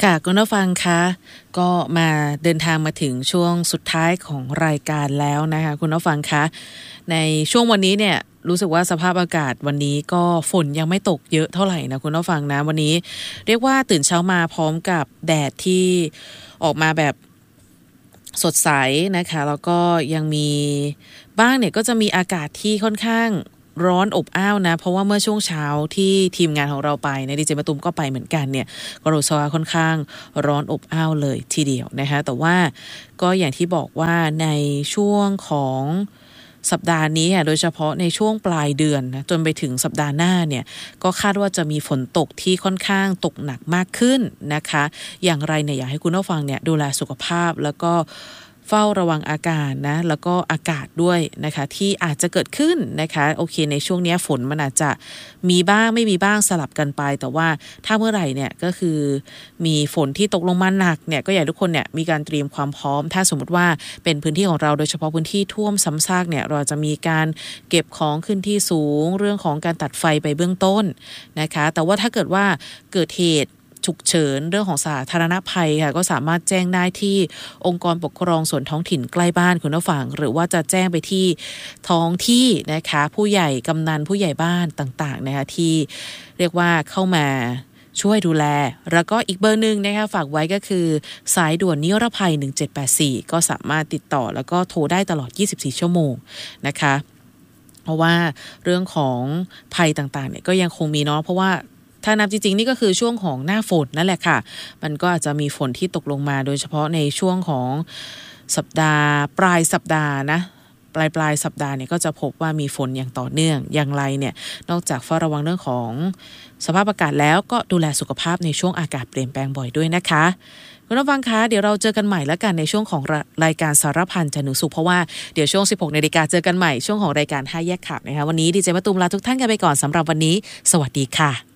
ค่ะคุณผู้ฟังคะก็มาเดินทางมาถึงช่วงสุดท้ายของรายการแล้วนะคะคุณผู้ฟังคะในช่วงวันนี้เนี่ยรู้สึกว่าสภาพอากาศวันนี้ก็ฝนยังไม่ตกเยอะเท่าไหร่นะคุณผู้ฟังนะวันนี้เรียกว่าตื่นเช้ามาพร้อมกับแดดที่ออกมาแบบสดใสนะคะแล้วก็ยังมีบ้างเนี่ยก็จะมีอากาศที่ค่อนข้างร้อนอบอ้าวนะเพราะว่าเมื่อช่วงเช้าที่ทีมงานของเราไปในดีเจมะตูมก็ไปเหมือนกันเนี่ยก็รู้สึกว่าค่อนข้างร้อนอบอ้าวเลยทีเดียวนะคะแต่ว่าก็อย่างที่บอกว่าในช่วงของสัปดาห์นี้โดยเฉพาะในช่วงปลายเดือนนะจนไปถึงสัปดาห์หน้าเนี่ยก็คาดว่าจะมีฝนตกที่ค่อนข้างตกหนักมากขึ้นนะคะอย่างไรเนี่ยอยากให้คุณผู้ฟังเนี่ยดูแลสุขภาพแล้วก็เฝ้าระวังอาการนะแล้วก็อากาศด้วยนะคะที่อาจจะเกิดขึ้นนะคะโอเคในช่วงนี้ฝนมันอาจจะมีบ้างไม่มีบ้างสลับกันไปแต่ว่าถ้าเมื่อไหร่เนี่ยก็คือมีฝนที่ตกลงมาหนักเนี่ยก็อยากทุกคนเนี่ยมีการเตรียมความพร้อมถ้าสมมติว่าเป็นพื้นที่ของเราโดยเฉพาะพื้นที่ท่วมซ้ำซากเนี่ยเราจะมีการเก็บของขึ้นที่สูงเรื่องของการตัดไฟไปเบื้องต้นนะคะแต่ว่าถ้าเกิดว่าเกิดเหตุฉุกเฉินเรื่องของสาธารณภัยค่ะก็สามารถแจ้งได้ที่องค์กรปกครองส่วนท้องถิ่นใกล้บ้านคุณผู้ฟังหรือว่าจะแจ้งไปที่ท้องที่นะคะผู้ใหญ่กำนันผู้ใหญ่บ้านต่างๆนะคะที่เรียกว่าเข้ามาช่วยดูแลแล้วก็อีกเบอร์นึงนะคะฝากไว้ก็คือสายด่วนนิรภัย1784ก็สามารถติดต่อแล้วก็โทรได้ตลอด24ชั่วโมงนะคะเพราะว่าเรื่องของภัยต่างๆเนี่ยก็ยังคงมีเนาะเพราะว่าถ้านับจริงๆนี่ก็คือช่วงของหน้าฝนนั่นแหละค่ะมันก็อาจจะมีฝนที่ตกลงมาโดยเฉพาะในช่วงของสัปดาห์ปลายสัปดาห์นะปลายสัปดาห์เนี่ยก็จะพบว่ามีฝนอย่างต่อเนื่องอย่างไรเนี่ยนอกจากเฝ้าระวังเรื่องของสภาพอากาศแล้วก็ดูแลสุขภาพในช่วงอากาศเปลี่ยนแปลงบ่อยด้วยนะคะคุณผู้ฟังคะเดี๋ยวเราเจอกันใหม่แล้วกันในช่วงของรายการสารพันจันทร์ถึงศุกร์เพราะว่าเดี๋ยวช่วง 16 นาฬิกาเจอกันใหม่ช่วงของรายการ5แยกข่าวนะคะวันนี้ดีเจมะตูมลาทุกท่านกันไปก่อนสำหรับวันนี้สวัสดีค่ะ